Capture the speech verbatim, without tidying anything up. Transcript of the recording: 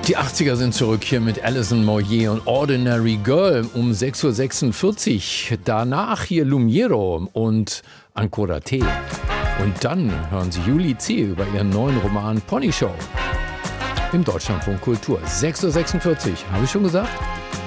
Die achtziger sind zurück hier mit Alison Moyet und Ordinary Girl um sechs Uhr sechsundvierzig. Danach hier Lumiero und Ancora T. Und dann hören Sie Julie C. über ihren neuen Roman Pony Show im Deutschlandfunk Kultur. sechs Uhr sechsundvierzig, habe ich schon gesagt?